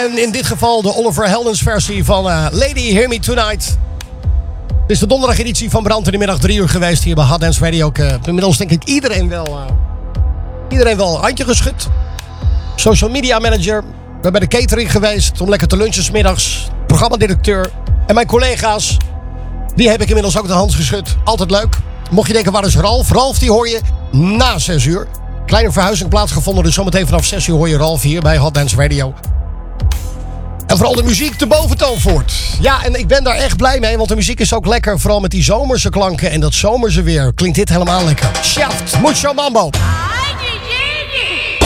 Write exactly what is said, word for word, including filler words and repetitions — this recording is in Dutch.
En in dit geval de Oliver Heldens versie van uh, Lady Hear Me Tonight. Het is de donderdageditie van Brand in de middag drie uur geweest hier bij Hot Dance Radio. Ik, uh, inmiddels denk ik iedereen wel, uh, iedereen wel een handje geschud. Social media manager. We zijn bij de catering geweest om lekker te lunchen 's middags. Programmadirecteur en mijn collega's. Die heb ik inmiddels ook de hand geschud. Altijd leuk. Mocht je denken, waar is Ralf? Ralf die hoor je na zes uur. Kleine verhuizing plaatsgevonden, dus zometeen vanaf zes uur hoor je Ralf hier bij Hot Dance Radio. En vooral de muziek de boventoon voert. Ja, en ik ben daar echt blij mee, want de muziek is ook lekker. Vooral met die zomerse klanken en dat zomerse weer. Klinkt dit helemaal lekker. Shaft, mucho mambo.